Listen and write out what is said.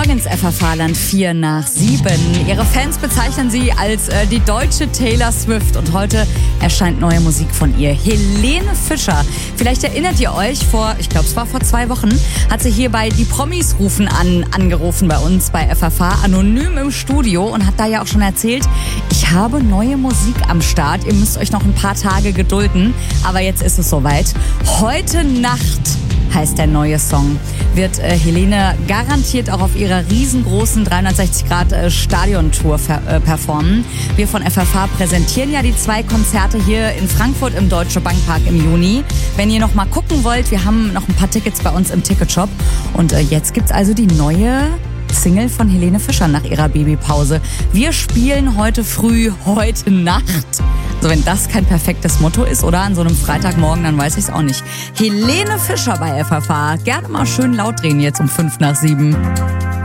Morgens, FFH-Land 4 nach 7. Ihre Fans bezeichnen sie als die deutsche Taylor Swift. Und heute erscheint neue Musik von ihr, Helene Fischer. Vielleicht erinnert ihr euch, ich glaube es war vor 2 Wochen, hat sie hier bei Die Promis rufen angerufen bei uns bei FFH, anonym im Studio, und hat da ja auch schon erzählt, ich habe neue Musik am Start. Ihr müsst euch noch ein paar Tage gedulden, aber jetzt ist es soweit. Heute Nacht heißt der neue Song. Wird Helene garantiert auch auf ihrer riesengroßen 360-Grad-Stadion-Tour performen. Wir von FFH präsentieren ja die 2 Konzerte hier in Frankfurt im Deutsche Bank Park im Juni. Wenn ihr noch mal gucken wollt, wir haben noch ein paar Tickets bei uns im Ticketshop. Und jetzt gibt's also die neue Single von Helene Fischer nach ihrer Babypause. Wir spielen heute früh, heute Nacht. Also wenn das kein perfektes Motto ist, oder an so einem Freitagmorgen, dann weiß ich es auch nicht. Helene Fischer bei FFH. Gerne mal schön laut drehen jetzt um 5 nach 7.